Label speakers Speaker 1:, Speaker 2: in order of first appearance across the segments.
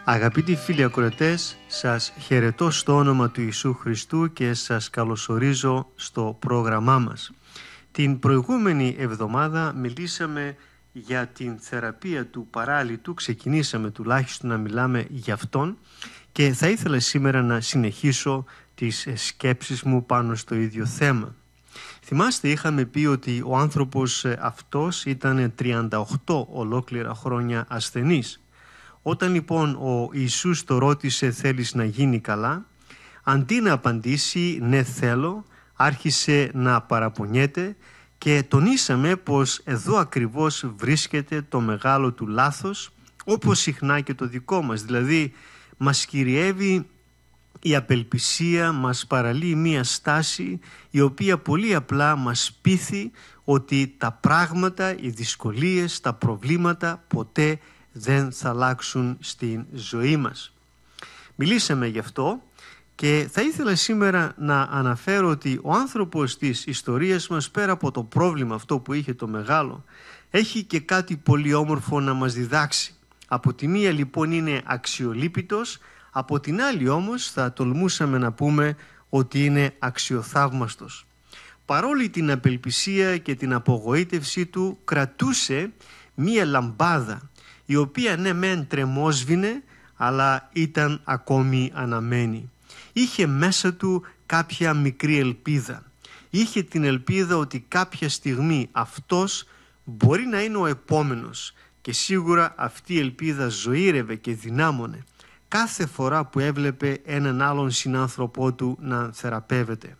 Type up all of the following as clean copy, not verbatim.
Speaker 1: Αγαπητοί φίλοι ακροατές, σας χαιρετώ στο όνομα του Ιησού Χριστού και σας καλωσορίζω στο πρόγραμμά μας. Την προηγούμενη εβδομάδα μιλήσαμε για την θεραπεία του παράλυτου, ξεκινήσαμε τουλάχιστον να μιλάμε για αυτόν και θα ήθελα σήμερα να συνεχίσω τις σκέψεις μου πάνω στο ίδιο θέμα. Θυμάστε, είχαμε πει ότι ο άνθρωπος αυτός ήταν 38 ολόκληρα χρόνια ασθενής. Όταν λοιπόν ο Ιησούς το ρώτησε «Θέλεις να γίνει καλά?», αντί να απαντήσει «Ναι θέλω», άρχισε να παραπονιέται και τονίσαμε πως εδώ ακριβώς βρίσκεται το μεγάλο του λάθος, όπως συχνά και το δικό μας. Δηλαδή μας κυριεύει η απελπισία, μας παραλύει μία στάση η οποία πολύ απλά μας πείθει ότι τα πράγματα, οι δυσκολίες, τα προβλήματα ποτέ δεν θα αλλάξουν στην ζωή μας. Μιλήσαμε γι' αυτό και θα ήθελα σήμερα να αναφέρω ότι ο άνθρωπος της ιστορίας μας, πέρα από το πρόβλημα αυτό που είχε το μεγάλο, έχει και κάτι πολύ όμορφο να μας διδάξει. Από τη μία λοιπόν είναι αξιολύπητος, από την άλλη όμως θα τολμούσαμε να πούμε ότι είναι αξιοθαύμαστος. Παρόλη την απελπισία και την απογοήτευσή του, κρατούσε μία λαμπάδα η οποία ναι μεν τρεμόσβηνε, αλλά ήταν ακόμη αναμένη. Είχε μέσα του κάποια μικρή ελπίδα. Είχε την ελπίδα ότι κάποια στιγμή αυτός μπορεί να είναι ο επόμενος και σίγουρα αυτή η ελπίδα ζωήρευε και δυνάμωνε κάθε φορά που έβλεπε έναν άλλον συνάνθρωπό του να θεραπεύεται.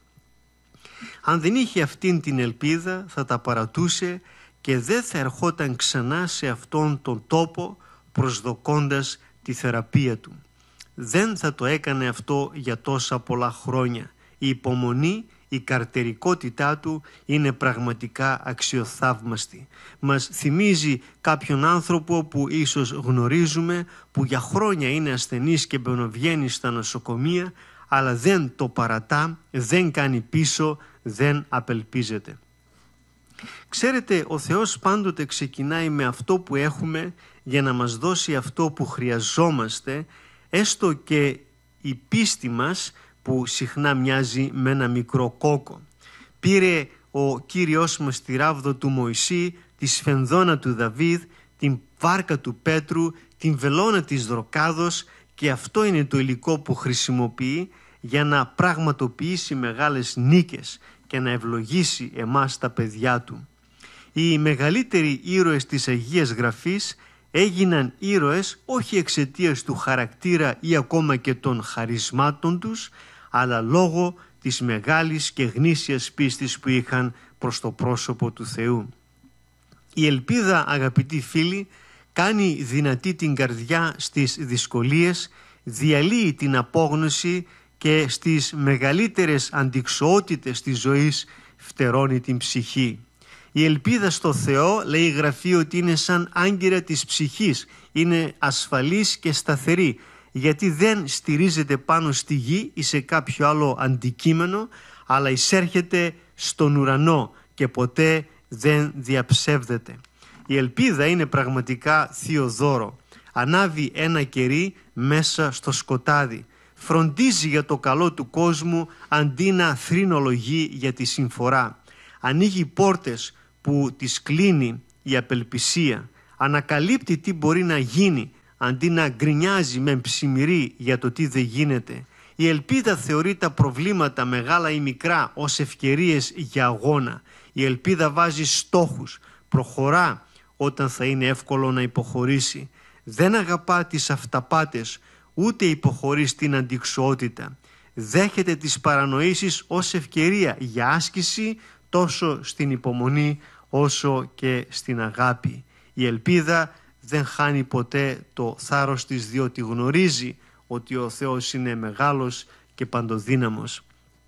Speaker 1: Αν δεν είχε αυτήν την ελπίδα θα τα παρατούσε και δεν θα ερχόταν ξανά σε αυτόν τον τόπο προσδοκώντας τη θεραπεία του. Δεν θα το έκανε αυτό για τόσα πολλά χρόνια. Η υπομονή, η καρτερικότητά του είναι πραγματικά αξιοθαύμαστη. Μας θυμίζει κάποιον άνθρωπο που ίσως γνωρίζουμε, που για χρόνια είναι ασθενής και μπαινοβγαίνει στα νοσοκομεία, αλλά δεν το παρατά, δεν κάνει πίσω, δεν απελπίζεται. Ξέρετε, ο Θεός πάντοτε ξεκινάει με αυτό που έχουμε για να μας δώσει αυτό που χρειαζόμαστε, έστω και η πίστη μας που συχνά μοιάζει με ένα μικρό κόκο. Πήρε ο Κύριος μας τη ράβδο του Μωυσή, τη σφενδόνα του Δαβίδ, την βάρκα του Πέτρου, την βελόνα της Δροκάδος και αυτό είναι το υλικό που χρησιμοποιεί για να πραγματοποιήσει μεγάλες νίκες και να ευλογήσει εμάς τα παιδιά του. Οι μεγαλύτεροι ήρωες της Αγίας Γραφής έγιναν ήρωες όχι εξαιτίας του χαρακτήρα ή ακόμα και των χαρισμάτων τους, αλλά λόγω της μεγάλης και γνήσιας πίστης που είχαν προς το πρόσωπο του Θεού. Η ελπίδα, αγαπητοί φίλοι, κάνει δυνατή την καρδιά στις δυσκολίες, διαλύει την απόγνωση και στις μεγαλύτερες αντιξοότητες της ζωής φτερώνει την ψυχή. Η ελπίδα στο Θεό, λέει η Γραφή, ότι είναι σαν άγκυρα της ψυχής, είναι ασφαλής και σταθερή, γιατί δεν στηρίζεται πάνω στη γη ή σε κάποιο άλλο αντικείμενο, αλλά εισέρχεται στον ουρανό και ποτέ δεν διαψεύδεται. Η ελπίδα είναι πραγματικά θείο δώρο. Ανάβει ένα κερί μέσα στο σκοτάδι. Φροντίζει για το καλό του κόσμου αντί να θρηνολογεί για τη συμφορά. Ανοίγει πόρτες που τις κλείνει η απελπισία. Ανακαλύπτει τι μπορεί να γίνει αντί να γκρινιάζει με ψημυρί για το τι δεν γίνεται. Η ελπίδα θεωρεί τα προβλήματα μεγάλα ή μικρά ως ευκαιρίες για αγώνα. Η ελπίδα βάζει στόχους, προχωρά όταν θα είναι εύκολο να υποχωρήσει. Δεν αγαπά τις αυταπάτες, ούτε υποχωρεί στην αντιξοότητα. Δέχεται τις παρανοήσεις ως ευκαιρία για άσκηση τόσο στην υπομονή όσο και στην αγάπη. Η ελπίδα δεν χάνει ποτέ το θάρρος της, διότι γνωρίζει ότι ο Θεός είναι μεγάλος και παντοδύναμος.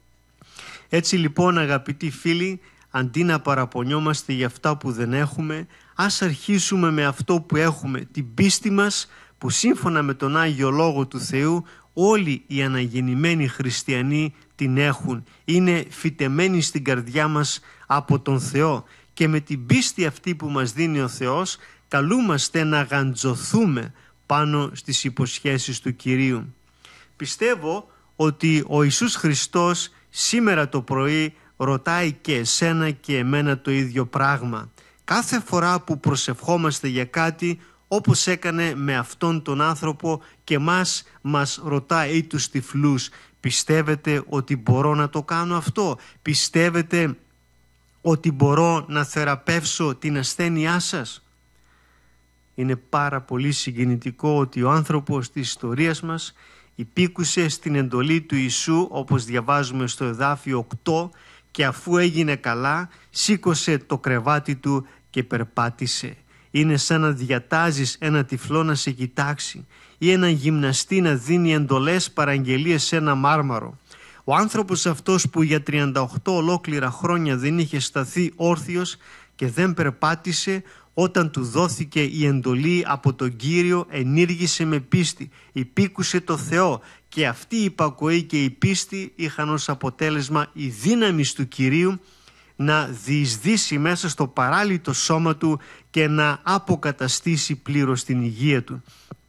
Speaker 1: Έτσι λοιπόν, αγαπητοί φίλοι, αντί να παραπονιόμαστε για αυτά που δεν έχουμε, ας αρχίσουμε με αυτό που έχουμε, την πίστη μας, που σύμφωνα με τον Άγιο Λόγο του Θεού όλοι οι αναγεννημένοι χριστιανοί την έχουν. Είναι φυτεμένοι στην καρδιά μας από τον Θεό και με την πίστη αυτή που μας δίνει ο Θεός καλούμαστε να γαντζωθούμε πάνω στις υποσχέσεις του Κυρίου. Πιστεύω ότι ο Ιησούς Χριστός σήμερα το πρωί ρωτάει και εσένα και εμένα το ίδιο πράγμα. Κάθε φορά που προσευχόμαστε για κάτι, όπως έκανε με αυτόν τον άνθρωπο και μας ρωτάει τους τυφλούς, πιστεύετε ότι μπορώ να το κάνω αυτό? Πιστεύετε ότι μπορώ να θεραπεύσω την ασθένειά σας? Είναι πάρα πολύ συγκινητικό ότι ο άνθρωπος της ιστορίας μας υπήκουσε στην εντολή του Ιησού, όπως διαβάζουμε στο εδάφιο 8, και αφού έγινε καλά σήκωσε το κρεβάτι του και περπάτησε. Είναι σαν να διατάζεις ένα τυφλό να σε κοιτάξει ή έναν γυμναστή να δίνει εντολές παραγγελίες σε ένα μάρμαρο. Ο άνθρωπος αυτός που για 38 ολόκληρα χρόνια δεν είχε σταθεί όρθιος και δεν περπάτησε, όταν του δόθηκε η εντολή από τον Κύριο ενήργησε με πίστη, υπήκουσε το Θεό, και αυτή η υπακοή και η πίστη είχαν ως αποτέλεσμα η δύναμη του Κυρίου να διεισδύσει μέσα στο παράλυτο σώμα του και να αποκαταστήσει πλήρως την υγεία του.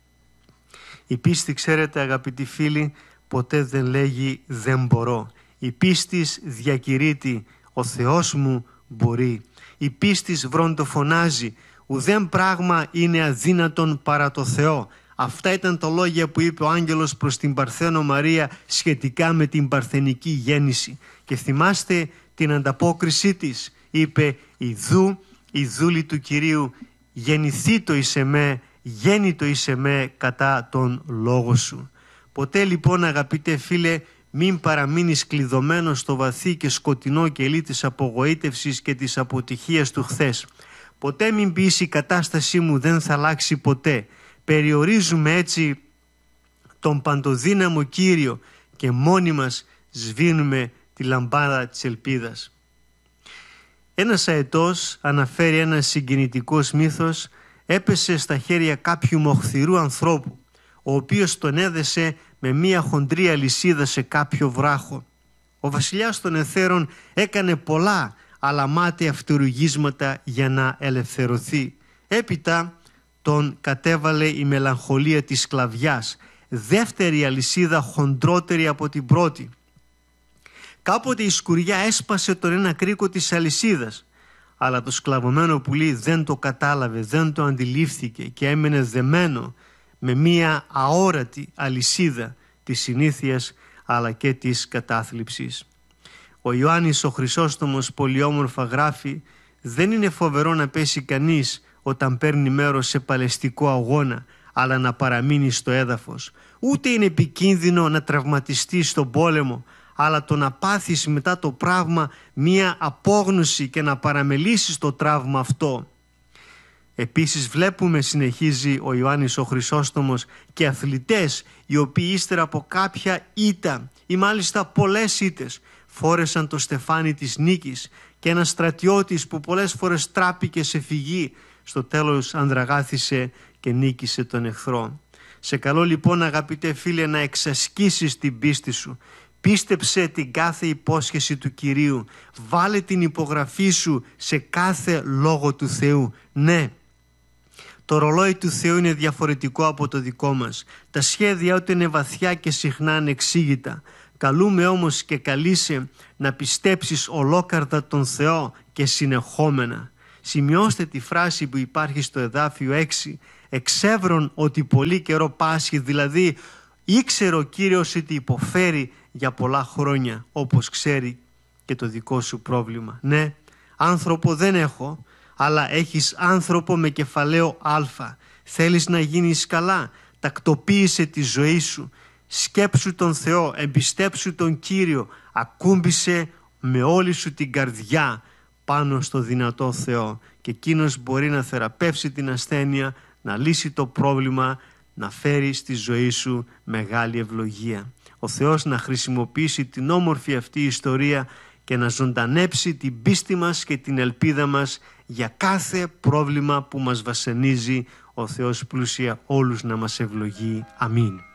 Speaker 1: Η πίστη, ξέρετε αγαπητοί φίλοι, ποτέ δεν λέγει δεν μπορώ. Η πίστης διακηρύττει ο Θεός μου μπορεί. Η πίστης βροντοφωνάζει ουδέν πράγμα είναι αδύνατον παρά το Θεό. Αυτά ήταν τα λόγια που είπε ο άγγελος προς την Παρθένο Μαρία σχετικά με την παρθενική γέννηση. Και θυμάστε την ανταπόκρισή της. Είπε «Ιδού, η δούλη του Κυρίου, γεννηθήτω εις εμέ, γέννητο εις εμέ κατά τον λόγο σου». Ποτέ λοιπόν αγαπητέ φίλε, μην παραμείνεις κλειδωμένος στο βαθύ και σκοτεινό κελί της απογοήτευσης και της αποτυχίας του χθες. Ποτέ μην πεις η κατάστασή μου δεν θα αλλάξει ποτέ. Περιορίζουμε έτσι τον παντοδύναμο Κύριο και μόνοι μας σβήνουμε τη λαμπάδα της ελπίδας. Ένας αετός, αναφέρει ένας συγκινητικός μύθος, έπεσε στα χέρια κάποιου μοχθηρού ανθρώπου, ο οποίος τον έδεσε με μία χοντρή αλυσίδα σε κάποιο βράχο. Ο βασιλιάς των αιθέρων έκανε πολλά αλλά μάταια αυτορουγίσματα για να ελευθερωθεί. Έπειτα τον κατέβαλε η μελαγχολία της σκλαβιάς, δεύτερη αλυσίδα χοντρότερη από την πρώτη. Κάποτε η σκουριά έσπασε τον ένα κρίκο της αλυσίδας, αλλά το σκλαβωμένο πουλί δεν το κατάλαβε, δεν το αντιλήφθηκε και έμενε δεμένο με μία αόρατη αλυσίδα της συνήθειας αλλά και της κατάθλιψης. Ο Ιωάννης ο Χρυσόστομος πολύ όμορφα γράφει «Δεν είναι φοβερό να πέσει κανείς όταν παίρνει μέρος σε παλαιστικό αγώνα, αλλά να παραμείνει στο έδαφος. Ούτε είναι επικίνδυνο να τραυματιστεί στον πόλεμο, αλλά το να πάθεις μετά το τραύμα μία απόγνωση και να παραμελήσεις το τραύμα αυτό». Επίσης βλέπουμε, συνεχίζει ο Ιωάννης ο Χρυσόστομος, και αθλητές οι οποίοι ύστερα από κάποια ήττα ή μάλιστα πολλές ήττες φόρεσαν το στεφάνι της νίκης, και ένας στρατιώτης που πολλές φορές τράπηκε σε φυγή στο τέλος ανδραγάθησε και νίκησε τον εχθρό. Σε καλό λοιπόν αγαπητέ φίλε να εξασκήσεις την πίστη σου. Πίστεψε την κάθε υπόσχεση του Κυρίου. Βάλε την υπογραφή σου σε κάθε λόγο του Θεού. Ναι, το ρολόι του Θεού είναι διαφορετικό από το δικό μας. Τα σχέδια του είναι βαθιά και συχνά ανεξήγητα. Καλούμε όμως και καλείσαι να πιστέψεις ολόκαρδα τον Θεό και συνεχόμενα. Σημειώστε τη φράση που υπάρχει στο εδάφιο 6. «Εξεύρων ότι πολύ καιρό πάσχει», δηλαδή ήξερε ο Κύριος ότι υποφέρει για πολλά χρόνια, όπως ξέρει και το δικό σου πρόβλημα. Ναι, άνθρωπο δεν έχω, αλλά έχεις άνθρωπο με κεφαλαίο Α. Θέλεις να γίνεις καλά, τακτοποίησε τη ζωή σου. Σκέψου τον Θεό, εμπιστέψου τον Κύριο, ακούμπησε με όλη σου την καρδιά πάνω στο δυνατό Θεό, και εκείνος μπορεί να θεραπεύσει την ασθένεια, να λύσει το πρόβλημα, να φέρει στη ζωή σου μεγάλη ευλογία. Ο Θεός να χρησιμοποιήσει την όμορφη αυτή ιστορία και να ζωντανέψει την πίστη μας και την ελπίδα μας για κάθε πρόβλημα που μας βασανίζει. Ο Θεός πλούσια όλους να μας ευλογεί. Αμήν.